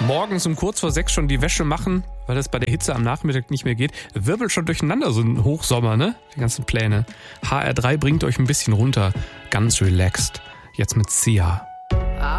Morgens um kurz vor 6 schon die Wäsche machen, weil das bei der Hitze am Nachmittag nicht mehr geht. Wirbelt schon durcheinander, so ein Hochsommer, ne? Die ganzen Pläne. HR3 bringt euch ein bisschen runter. Ganz relaxed. Jetzt mit Sia.